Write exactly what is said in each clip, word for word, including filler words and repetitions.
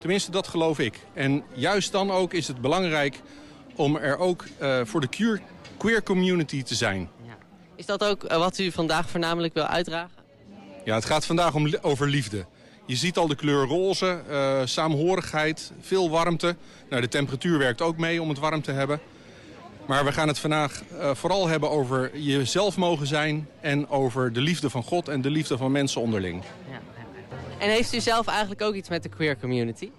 Tenminste, dat geloof ik. En juist dan ook is het belangrijk om er ook uh, voor de queer, queer community te zijn. Ja. Is dat ook uh, wat u vandaag voornamelijk wil uitdragen? Ja, het gaat vandaag om, over liefde. Je ziet al de kleur roze, uh, saamhorigheid, veel warmte. Nou, de temperatuur werkt ook mee om het warm te hebben. Maar we gaan het vandaag uh, vooral hebben over jezelf mogen zijn en over de liefde van God en de liefde van mensen onderling. Ja. En heeft u zelf eigenlijk ook iets met de queer community?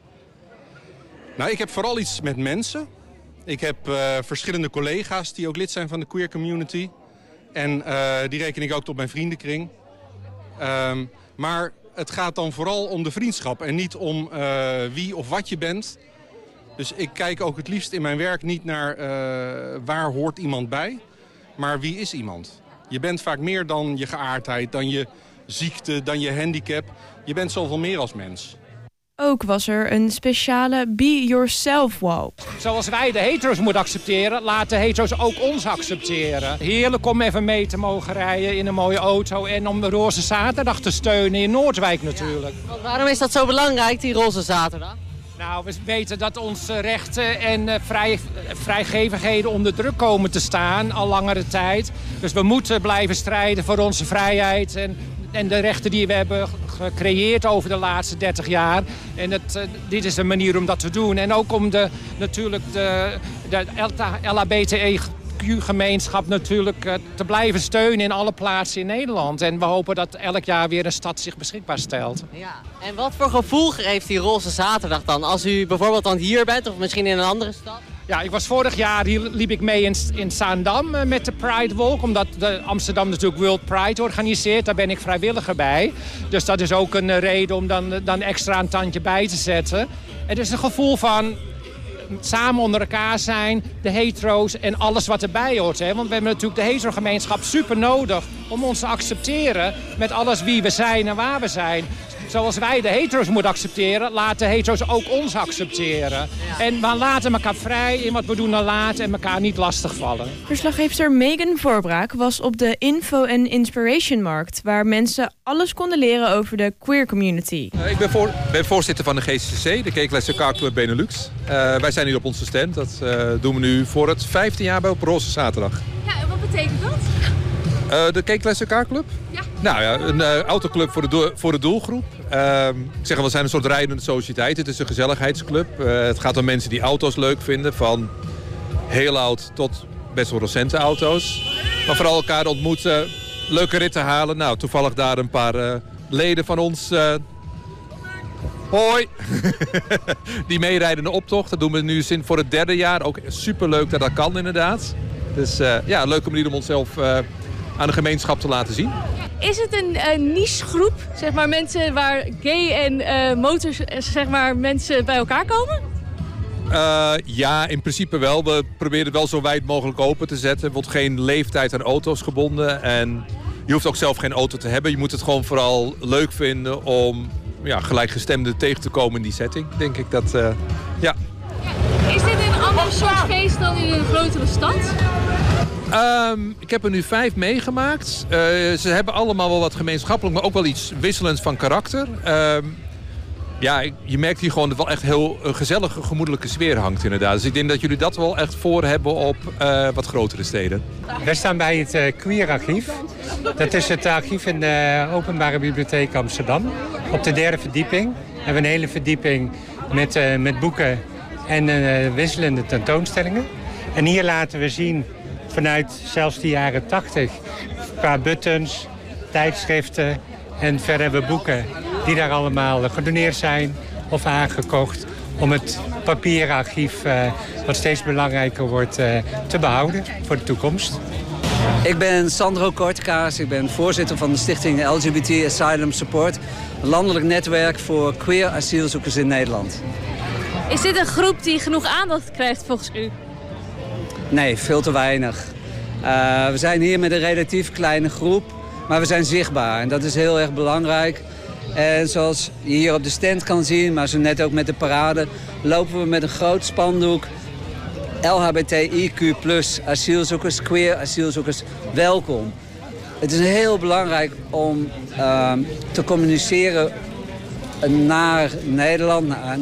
Nou, ik heb vooral iets met mensen. Ik heb uh, verschillende collega's die ook lid zijn van de queer community. En uh, die reken ik ook tot mijn vriendenkring. Um, maar het gaat dan vooral om de vriendschap en niet om uh, wie of wat je bent. Dus ik kijk ook het liefst in mijn werk niet naar uh, waar hoort iemand bij, maar wie is iemand. Je bent vaak meer dan je geaardheid, dan je ziekte, dan je handicap. Je bent zoveel meer als mens. Ook was er een speciale Be Yourself Walk. Zoals wij de hetero's moeten accepteren, laten hetero's ook ons accepteren. Heerlijk om even mee te mogen rijden in een mooie auto en om de Roze Zaterdag te steunen in Noordwijk natuurlijk. Ja, want waarom is dat zo belangrijk, die Roze Zaterdag? Nou, we weten dat onze rechten en uh, vrij, vrijgevigheden onder druk komen te staan al langere tijd. Dus we moeten blijven strijden voor onze vrijheid en, en de rechten die we hebben gecreëerd over de laatste dertig jaar. En het, uh, dit is een manier om dat te doen. En ook om de, natuurlijk de, de L H B T I-gemeenschap natuurlijk uh, te blijven steunen in alle plaatsen in Nederland. En we hopen dat elk jaar weer een stad zich beschikbaar stelt. Ja. En wat voor gevoel geeft die Roze Zaterdag dan? Als u bijvoorbeeld dan hier bent of misschien in een andere stad? Ja, ik was vorig jaar, hier liep ik mee in, in Zaandam uh, met de Pride Walk. Omdat de Amsterdam natuurlijk World Pride organiseert. Daar ben ik vrijwilliger bij. Dus dat is ook een uh, reden om dan, uh, dan extra een tandje bij te zetten. Het is een gevoel van samen onder elkaar zijn, de hetero's en alles wat erbij hoort. Hè? Want we hebben natuurlijk de hetero-gemeenschap super nodig om ons te accepteren met alles wie we zijn en waar we zijn. Zoals wij de hetero's moeten accepteren, laten hetero's ook ons accepteren. Ja. En we laten elkaar vrij in wat we doen en laten en elkaar niet lastigvallen. Verslaggeefster Megan Voorbraak was op de Info en Inspiration Markt, waar mensen alles konden leren over de queer community. Uh, ik ben, voor, ben voorzitter van de G C C, de Gay Classic Car Club Benelux. Uh, wij zijn hier op onze stand. Dat uh, doen we nu voor het vijfde jaar bij op Roze Zaterdag. Ja, en wat betekent dat? Uh, de Gay Classic Car Club? Ja. Nou ja, een uh, autoclub voor de, do- voor de doelgroep. Uh, ik zeg al, we zijn een soort rijdende sociëteit. Het is een gezelligheidsclub. Uh, het gaat om mensen die auto's leuk vinden. Van heel oud tot best wel recente auto's. Maar vooral elkaar ontmoeten. Leuke ritten halen. Nou, toevallig daar een paar uh, leden van ons. Uh, hoi! Die meerijden in de optocht. Dat doen we nu sinds voor het derde jaar. Ook superleuk dat dat kan inderdaad. Dus uh, ja, een leuke manier om onszelf uh, aan de gemeenschap te laten zien. Is het een uh, nichegroep, zeg maar mensen waar gay en uh, motors, zeg maar mensen bij elkaar komen? Uh, ja, in principe wel. We proberen het wel zo wijd mogelijk open te zetten. Er wordt geen leeftijd aan auto's gebonden. En je hoeft ook zelf geen auto te hebben. Je moet het gewoon vooral leuk vinden om ja, gelijkgestemden tegen te komen in die setting. Denk ik dat, uh, ja. Is dit een ander soort feest dan in een grotere stad? Um, ik heb er nu vijf meegemaakt. Uh, ze hebben allemaal wel wat gemeenschappelijk, maar ook wel iets wisselends van karakter. Um, ja, je merkt hier gewoon dat wel echt heel een gezellige, gemoedelijke sfeer hangt inderdaad. Dus ik denk dat jullie dat wel echt voor hebben op uh, wat grotere steden. We staan bij het uh, Queer Archief. Dat is het archief in de Openbare Bibliotheek Amsterdam. Op de derde verdieping hebben we een hele verdieping met, uh, met boeken en uh, wisselende tentoonstellingen. En hier laten we zien vanuit zelfs de jaren tachtig qua buttons, tijdschriften en verder hebben we boeken die daar allemaal gedoneerd zijn of aangekocht om het papierarchief, uh, wat steeds belangrijker wordt, uh, te behouden voor de toekomst. Ik ben Sandro Kortekaas, ik ben voorzitter van de stichting L G B T Asylum Support, een landelijk netwerk voor queer asielzoekers in Nederland. Is dit een groep die genoeg aandacht krijgt volgens u? Nee, veel te weinig. Uh, we zijn hier met een relatief kleine groep, maar we zijn zichtbaar en dat is heel erg belangrijk. En zoals je hier op de stand kan zien, maar zo net ook met de parade, lopen we met een groot spandoek L H B T I Q plus asielzoekers, queer asielzoekers, welkom. Het is heel belangrijk om uh, te communiceren naar Nederland, naar,